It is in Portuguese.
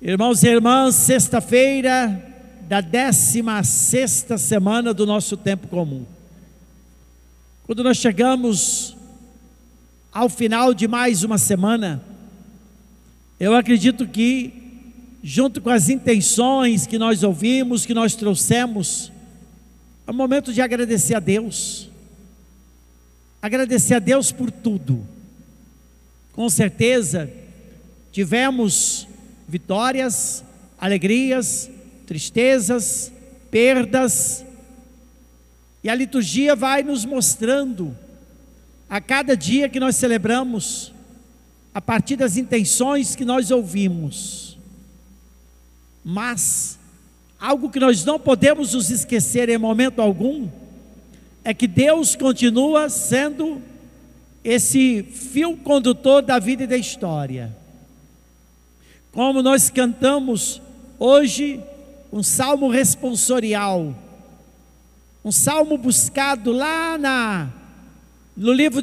Irmãos e irmãs, sexta-feira da 16ª semana do nosso tempo comum. Quando nós chegamos ao final de mais uma semana, eu acredito que, junto com as intenções que nós ouvimos, que nós trouxemos, é o momento de agradecer a Deus. Agradecer a Deus por tudo. Com certeza, tivemos vitórias, alegrias, tristezas, perdas, e a liturgia vai nos mostrando, a cada dia que nós celebramos, a partir das intenções que nós ouvimos. Mas, algo que nós não podemos nos esquecer em momento algum, é que Deus continua sendo esse fio condutor da vida e da história. Como nós cantamos hoje um salmo responsorial, um salmo buscado lá no livro